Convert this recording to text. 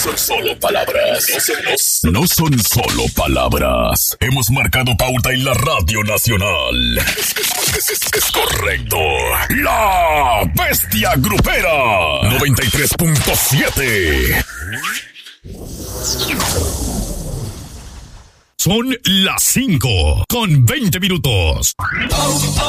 son solo palabras. No son solo palabras. Hemos marcado pauta en la Radio Nacional. Es correcto. La Bestia Grupera 93.7. Son las 5:20.